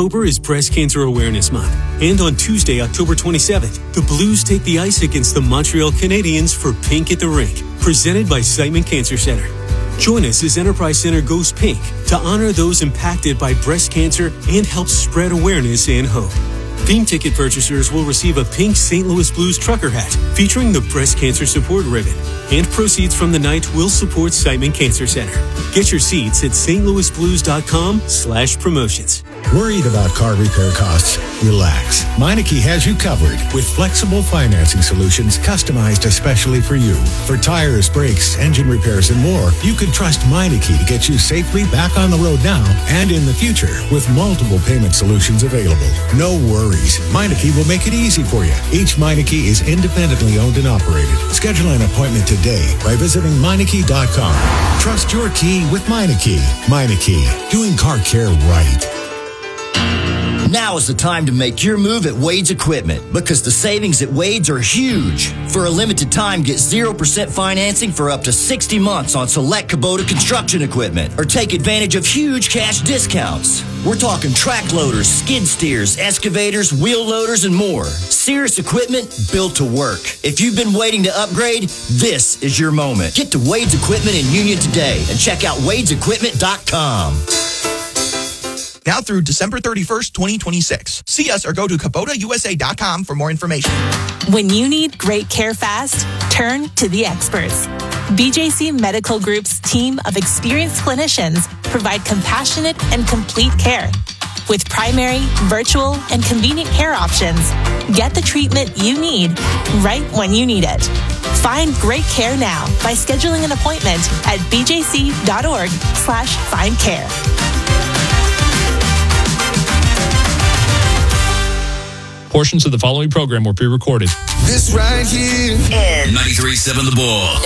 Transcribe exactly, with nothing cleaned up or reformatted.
October is Breast Cancer Awareness Month, and on Tuesday, October twenty-seventh, the Blues take the ice against the Montreal Canadiens for Pink at the Rink, presented by Siteman Cancer Center. Join us as Enterprise Center goes pink to honor those impacted by breast cancer and help spread awareness and hope. Theme ticket purchasers will receive a pink Saint Louis Blues trucker hat featuring the breast cancer support ribbon, and proceeds from the night will support Siteman Cancer Center. Get your seats at stlouisblues.com slash promotions. Worried about car repair costs? Relax. Meineke has you covered with flexible financing solutions customized especially for you. For tires, brakes, engine repairs, and more, you can trust Meineke to get you safely back on the road now and in the future with multiple payment solutions available. No worries. Meineke will make it easy for you. Each Meineke is independently owned and operated. Schedule an appointment today by visiting Meineke dot com. Trust your key with Meineke. Meineke, doing car care right. Now is the time to make your move at Wade's Equipment because the savings at Wade's are huge. For a limited time, get zero percent financing for up to sixty months on select Kubota construction equipment or take advantage of huge cash discounts. We're talking track loaders, skid steers, excavators, wheel loaders, and more. Serious equipment built to work. If you've been waiting to upgrade, this is your moment. Get to Wade's Equipment in Union today and check out wades equipment dot com. Now through December thirty-first, twenty twenty-six. See us or go to Kubota U S A dot com for more information. When you need great care fast, turn to the experts. B J C Medical Group's team of experienced clinicians provide compassionate and complete care. With primary, virtual, and convenient care options, get the treatment you need right when you need it. Find great care now by scheduling an appointment at bjc.org slash find care. Portions of the following program were pre-recorded. This right here ninety-three point seven The Bull.